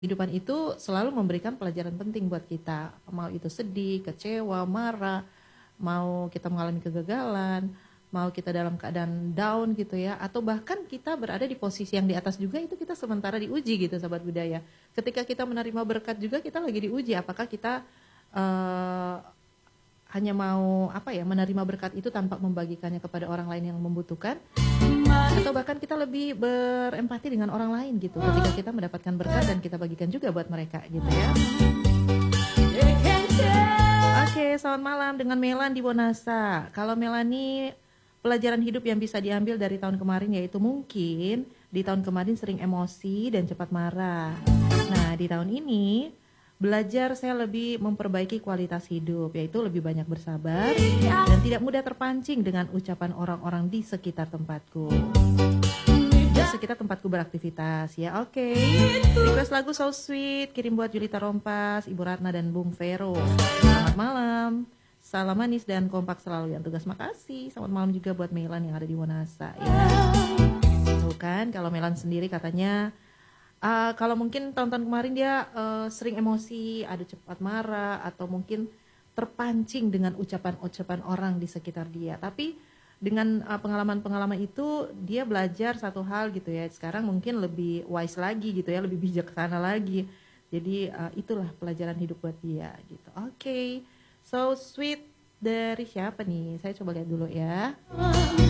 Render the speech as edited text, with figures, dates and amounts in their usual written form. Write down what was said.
Kehidupan itu selalu memberikan pelajaran penting buat kita. Mau itu sedih, kecewa, marah, mau kita mengalami kegagalan, mau kita dalam keadaan down gitu ya, atau bahkan kita berada di posisi yang di atas juga, itu kita sementara diuji gitu sahabat budaya. Ketika kita menerima berkat juga kita lagi diuji, apakah kita hanya mau menerima berkat itu tanpa membagikannya kepada orang lain yang membutuhkan, atau bahkan kita lebih berempati dengan orang lain gitu ketika kita mendapatkan berkat dan kita bagikan juga buat mereka gitu ya. Oke, selamat malam dengan Melan di Bonasa. Kalau Melani, pelajaran hidup yang bisa diambil dari tahun kemarin yaitu mungkin di tahun kemarin sering emosi dan cepat marah. Nah, di tahun ini belajar saya lebih memperbaiki kualitas hidup, yaitu lebih banyak bersabar dan tidak mudah terpancing dengan ucapan orang-orang di sekitar tempatku. Di sekitar tempatku beraktivitas ya. Oke. Request lagu So Sweet kirim buat Julita Rompas, Ibu Ratna dan Bung Vero. Selamat malam. Salam manis dan kompak selalu yang tugas. Makasih. Selamat malam juga buat Melan yang ada di Wanasa ya. Tuh kan, kalau Melan sendiri katanya kalau mungkin tahun-tahun kemarin dia sering emosi, ada cepat marah, atau mungkin terpancing dengan ucapan-ucapan orang di sekitar dia. Tapi dengan pengalaman-pengalaman itu dia belajar satu hal gitu ya. Sekarang mungkin lebih wise lagi gitu ya, lebih bijaksana lagi. Jadi itulah pelajaran hidup buat dia gitu. Oke. So Sweet dari siapa nih? Saya coba lihat dulu ya.